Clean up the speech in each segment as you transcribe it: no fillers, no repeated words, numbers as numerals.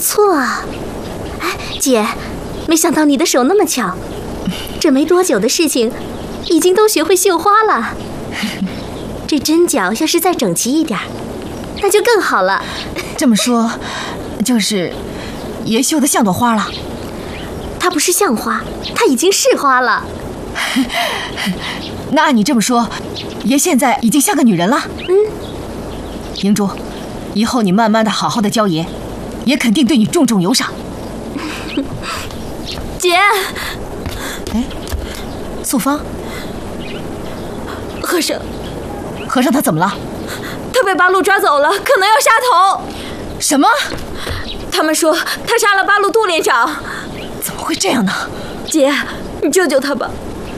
错啊！哎，姐，没想到你的手那么巧，这没多久的事情，已经都学会绣花了。这针脚要是再整齐一点，那就更好了。 这么说，就是爷绣得像朵花了。 它不是像花，它已经是花了。 那按你这么说，爷现在已经像个女人了。明珠，以后你慢慢的好好的教爷，爷肯定对你重重有赏。 姐， 哎，素芳， 和尚他怎么了？ 他被八路抓走了，可能要杀头。 什么？ 他们说他杀了八路杜连长。 怎么会这样呢？ 姐，你救救他吧！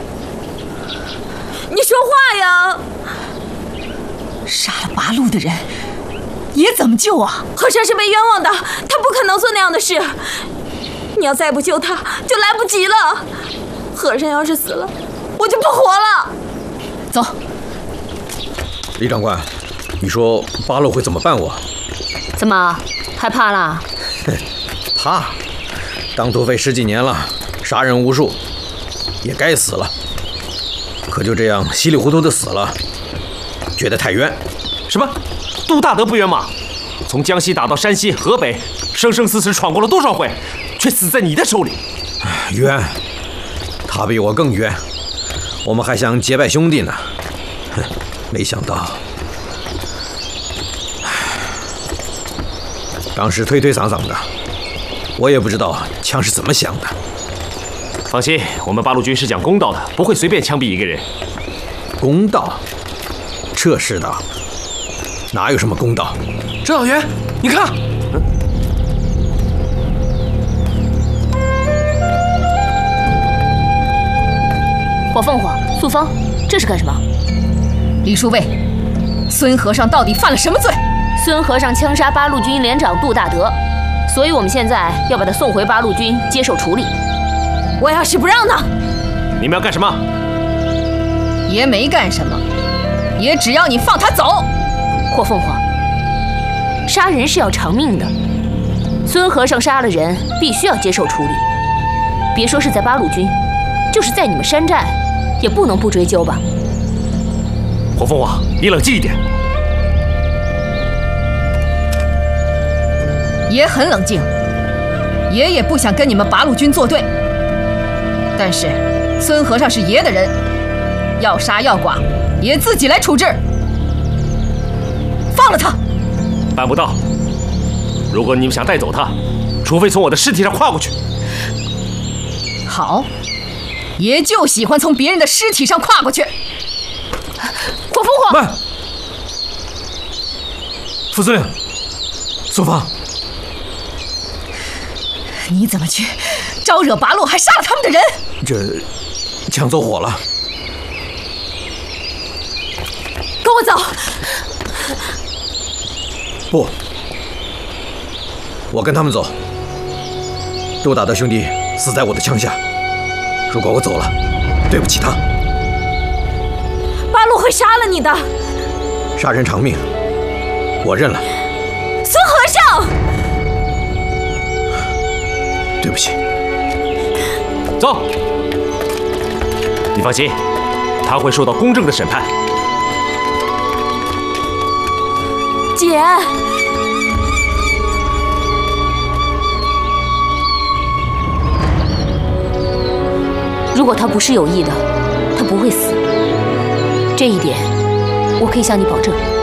你说话呀！ 杀了八路的人，爷怎么救啊？ 和尚是被冤枉的，他不可能做那样的事。你要再不救他，就来不及了。和尚要是死了，我就不活了。 走。 李长官，你说八路会怎么办我？ 怎么害怕了？ 怕？当土匪10几年了，杀人无数，也该死了。可就这样稀里糊涂的死了，觉得太冤。 什么？杜大德不冤吗？从江西打到山西、河北，生生死死闯过了多少回，却死在你的手里。 冤，他比我更冤。我们还想结拜兄弟呢，哼，没想到。当时推推搡搡的，我也不知道枪是怎么响的。 放心，我们八路军是讲公道的，不会随便枪毙一个人。 公道？这世道哪有什么公道？ 指导员，你看， 火凤凰、素芳，这是干什么？ 李叔尉，孙和尚到底犯了什么罪？ 孙和尚枪杀八路军连长杜大德，所以我们现在要把他送回八路军接受处理。 我要是不让他， 你们要干什么？ 爷没干什么，爷只要你放他走。 火凤凰，杀人是要偿命的，孙和尚杀了人，必须要接受处理。别说是在八路军，就是在你们山寨，也不能不追究吧？ 火凤凰，你冷静一点。 爷很冷静，爷也不想跟你们八路军作对。但是孙和尚是爷的人，要杀要剐，爷自己来处置。放了他！ 办不到。如果你们想带走他，除非从我的尸体上跨过去。 好，爷就喜欢从别人的尸体上跨过去。 火凤凰， 慢！副司令，素芳， 你怎么去招惹八路，还杀了他们的人？ 这枪走火了。 跟我走。 不，我跟他们走。杜大德兄弟死在我的枪下，如果我走了，对不起他。 八路会杀了你的。 杀人偿命，我认了。 孙和尚， 对不起。 走。你放心，他会受到公正的审判。 姐， 如果他不是有意的，他不会死。这一点，我可以向你保证。